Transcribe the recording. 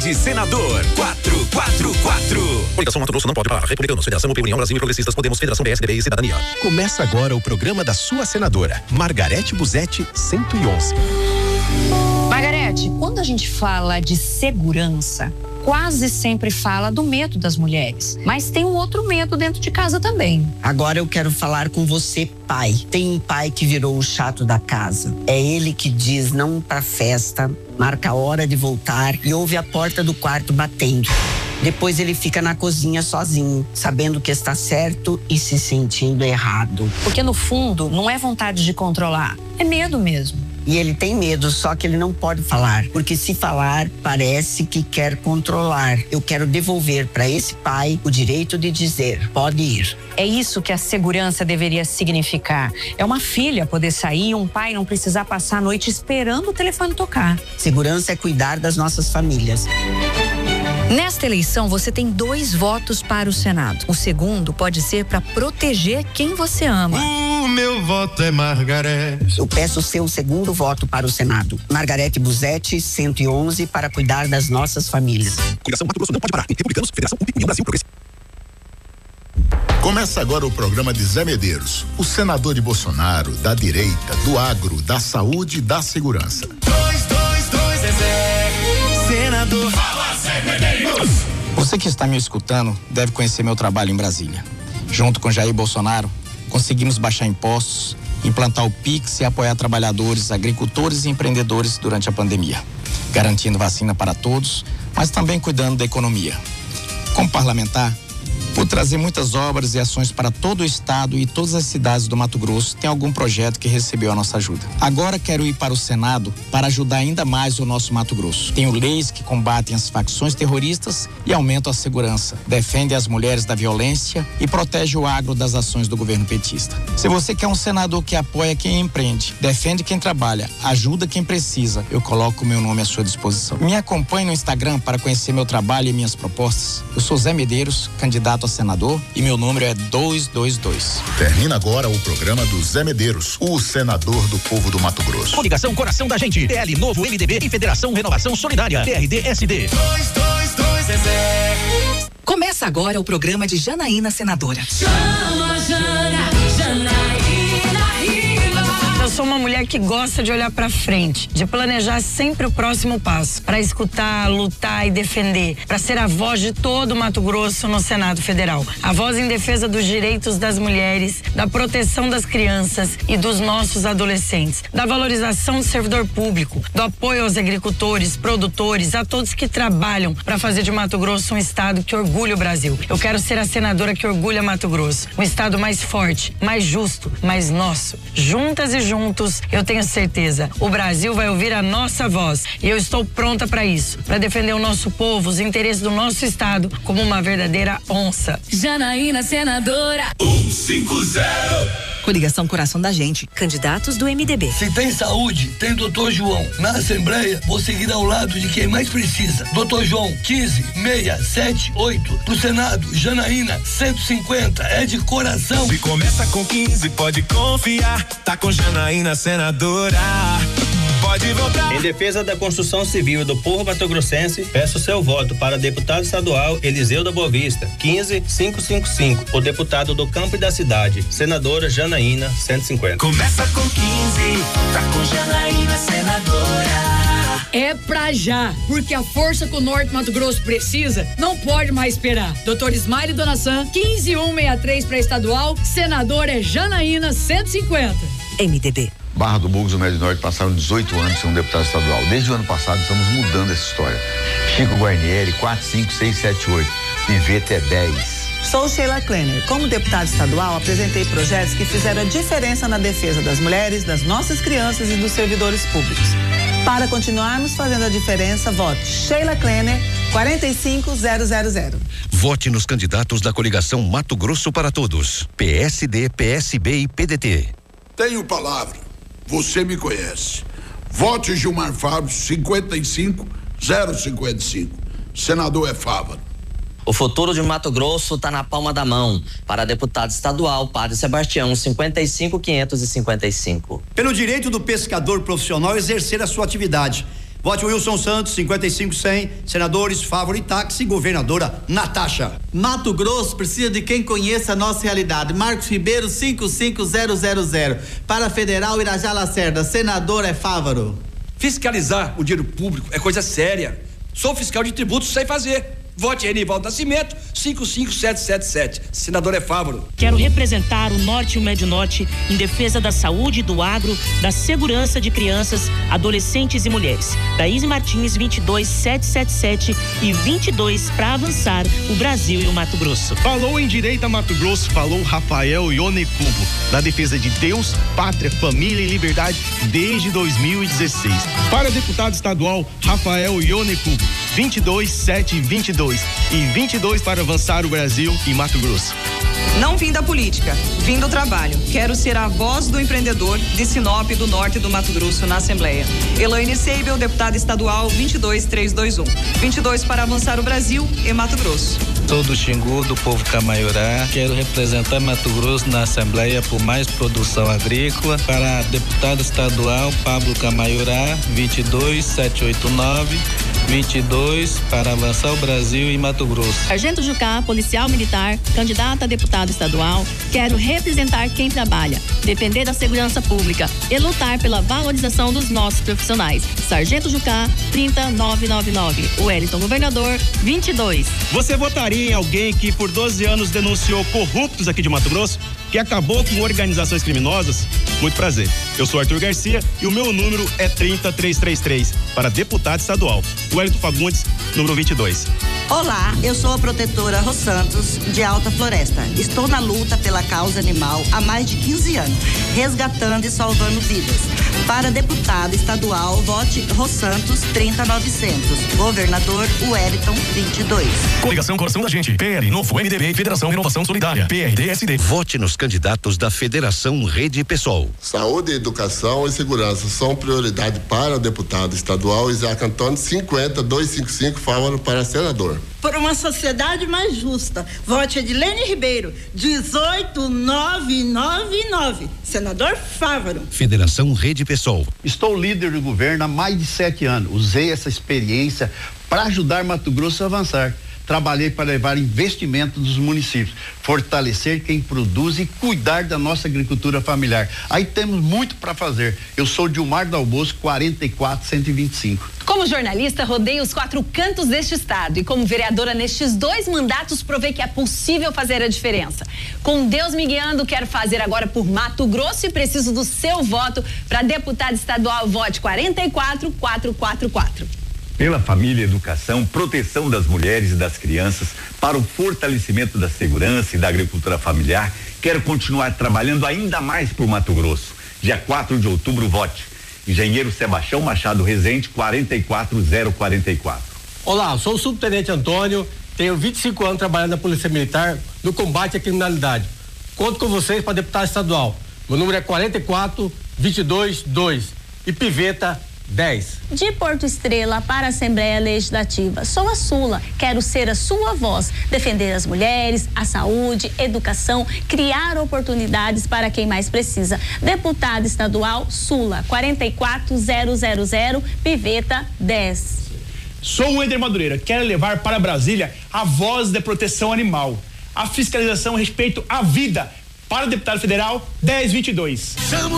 Rede Senador 444. Coligação Mato Grosso não pode parar. Republicanos, Federação União Brasil e Progressistas, Podemos, Federação PSDB e Cidadania. Começa agora o programa da sua senadora, Margarete Busetti, 111. Margarete, quando a gente fala de segurança, quase sempre fala do medo das mulheres. Mas tem um outro medo dentro de casa também. Agora eu quero falar com você, pai. Tem um pai que virou o chato da casa. É ele que diz não pra festa, marca a hora de voltar e ouve a porta do quarto batendo. Depois ele fica na cozinha sozinho, sabendo que está certo e se sentindo errado. Porque no fundo, não é vontade de controlar, é medo mesmo. E ele tem medo, só que ele não pode falar. Porque se falar, parece que quer controlar. Eu quero devolver para esse pai o direito de dizer, pode ir. É isso que a segurança deveria significar. É uma filha poder sair, um pai não precisar passar a noite esperando o telefone tocar. Segurança é cuidar das nossas famílias. Nesta eleição, você tem 2 votos para o Senado. O segundo pode ser para proteger quem você ama. O meu voto é Margarete. Eu peço o seu segundo voto para o Senado. Margarete Busetti, 111, para cuidar das nossas famílias. Coligação Mato Grosso não pode parar. Republicanos, Federação União Brasil e Progressistas. Começa agora o programa de Zé Medeiros, o senador de Bolsonaro, da direita, do agro, da saúde e da segurança. 222 é Zé, senador. Você que está me escutando deve conhecer meu trabalho em Brasília. Junto com Jair Bolsonaro, conseguimos baixar impostos, implantar o PIX e apoiar trabalhadores, agricultores e empreendedores durante a pandemia, garantindo vacina para todos, mas também cuidando da economia. Como parlamentar, por trazer muitas obras e ações para todo o estado e todas as cidades do Mato Grosso, tem algum projeto que recebeu a nossa ajuda. Agora quero ir para o Senado para ajudar ainda mais o nosso Mato Grosso. Tenho leis que combatem as facções terroristas e aumentam a segurança, defendem as mulheres da violência e protege o agro das ações do governo petista. Se você quer um senador que apoia quem empreende, defende quem trabalha, ajuda quem precisa, eu coloco o meu nome à sua disposição. Me acompanhe no Instagram para conhecer meu trabalho e minhas propostas. Eu sou Zé Medeiros, candidato a senador, e meu número é 222. Termina agora o programa do Zé Medeiros, o senador do povo do Mato Grosso. Coligação Coração da Gente, PL Novo, MDB e Federação Renovação Solidária, TRD-SD. 222 é Zé. Começa agora o programa de Janaína Senadora. Chama Janaína. Eu sou uma mulher que gosta de olhar pra frente, de planejar sempre o próximo passo, para escutar, lutar e defender, para ser a voz de todo o Mato Grosso no Senado Federal. A voz em defesa dos direitos das mulheres, da proteção das crianças e dos nossos adolescentes, da valorização do servidor público, do apoio aos agricultores, produtores, a todos que trabalham para fazer de Mato Grosso um estado que orgulha o Brasil. Eu quero ser a senadora que orgulha Mato Grosso, um estado mais forte, mais justo, mais nosso. Juntas e juntos, eu tenho certeza, o Brasil vai ouvir a nossa voz. E eu estou pronta para isso, para defender o nosso povo, os interesses do nosso estado, como uma verdadeira onça. Janaína Senadora. 150. Coligação Coração da Gente, candidatos do MDB. Se tem saúde, tem Dr. João. Na Assembleia, vou seguir ao lado de quem mais precisa. Dr. João, 15678. Pro Senado, Janaína, 150. É de coração. Se começa com 15, pode confiar. Tá com Janaína Senadora. Pode votar. Em defesa da construção civil e do povo matogrossense, peço seu voto para deputado estadual Eliseu da Boa Vista, 15555, o deputado do campo e da cidade, senadora Janaína, 150. Começa com 15, tá com Janaína Senadora. É pra já, porque a força que o Norte Mato Grosso precisa não pode mais esperar. Doutor Ismael Donassan, 15163 para estadual, senadora é Janaína, 150. MDB. Barra do Bugos e o Médio Norte passaram 18 anos sendo deputado estadual. Desde o ano passado estamos mudando essa história. Chico Guarnieri, 45678. Ivete é 10. Sou Sheila Klenner. Como deputada estadual, apresentei projetos que fizeram a diferença na defesa das mulheres, das nossas crianças e dos servidores públicos. Para continuarmos fazendo a diferença, vote Sheila Klenner, 45000. Vote nos candidatos da coligação Mato Grosso para Todos. PSD, PSB e PDT. Tenho palavra. Você me conhece. Vote Gilmar Fábio, 55055. Senador é Fávaro. O futuro de Mato Grosso está na palma da mão. Para deputado estadual, Padre Sebastião, 55555. Pelo direito do pescador profissional exercer a sua atividade. Vote Wilson Santos, 55-100. Senadores Fávaro e Táxi, governadora Natasha. Mato Grosso precisa de quem conheça a nossa realidade. Marcos Ribeiro, 55000. Para Federal, Irajá Lacerda. Senador é Fávaro. Fiscalizar o dinheiro público é coisa séria. Sou fiscal de tributos, sei fazer. Vote Renivaldo Nascimento, 55777. Senador é Fávaro. Quero representar o Norte e o Médio Norte em defesa da saúde, do agro, da segurança de crianças, adolescentes e mulheres. Daíse Martins, 22777 e 22 para avançar o Brasil e o Mato Grosso. Falou em Direita Mato Grosso, falou Rafael Ionecubo, da defesa de Deus, pátria, família e liberdade desde 2016. Para deputado estadual, Rafael Ionecubo, 22722 e 22 para avançar o Brasil e Mato Grosso. Não vim da política, vim do trabalho. Quero ser a voz do empreendedor de Sinop, do Norte do Mato Grosso, na Assembleia. Elaine Seibel, deputada estadual, 22321. 22 para avançar o Brasil e Mato Grosso. Sou do Xingu, do povo Camaiurá. Quero representar Mato Grosso na Assembleia por mais produção agrícola. Para deputado estadual, Pablo Camaiurá, 22789. 22 para avançar o Brasil e Mato Grosso. Sargento Jucá, policial militar, candidata a deputado estadual, quero representar quem trabalha, defender a segurança pública e lutar pela valorização dos nossos profissionais. Sargento Jucá, 30999. Wellington, governador, 22. Você votaria em alguém que por 12 anos denunciou corruptos aqui de Mato Grosso? Que acabou com organizações criminosas? Muito prazer. Eu sou Arthur Garcia e o meu número é 30333 para deputado estadual. Wellington Fagundes, número 22. Olá, eu sou a protetora Ros Santos, de Alta Floresta. Estou na luta pela causa animal há mais de 15 anos, resgatando e salvando vidas. Para deputado estadual, vote Ros Santos, 30900. Governador Wellington, 22. Coligação Coração da Gente, PL, Novo, MDB e Federação Renovação Solidária, PRD-SD. Vote nos candidatos da Federação Rede Pessoal. Saúde, educação e segurança são prioridade para o deputado estadual Isaac Antônio, 50255, Fávaro para senador. Por uma sociedade mais justa, vote Edilene Ribeiro, 18999. Senador Fávaro. Federação Rede Pessoal. Estou líder do governo há mais de 7 anos. Usei essa experiência para ajudar Mato Grosso a avançar. Trabalhei para levar investimento dos municípios, fortalecer quem produz e cuidar da nossa agricultura familiar. Aí temos muito para fazer. Eu sou Dilmar Dalboso, 44125. Como jornalista, rodei os 4 cantos deste estado e como vereadora nestes 2 mandatos provei que é possível fazer a diferença. Com Deus me guiando, quero fazer agora por Mato Grosso e preciso do seu voto para deputado estadual. Vote 44444. Pela família, educação, proteção das mulheres e das crianças, para o fortalecimento da segurança e da agricultura familiar, quero continuar trabalhando ainda mais por Mato Grosso. Dia 4 de outubro, vote. Engenheiro Sebastião Machado Rezende, 44044. Olá, sou o subtenente Antônio, tenho 25 anos trabalhando na Polícia Militar no combate à criminalidade. Conto com vocês para deputado estadual. Meu número é 44222 e Piveta 10. De Porto Estrela para a Assembleia Legislativa, sou a Sula, quero ser a sua voz, defender as mulheres, a saúde, educação, criar oportunidades para quem mais precisa. Deputado estadual, Sula, 44000, Piveta 10. Sou o Wender Madureira, quero levar para Brasília a voz da proteção animal, a fiscalização a respeito à vida, para deputado federal 1022.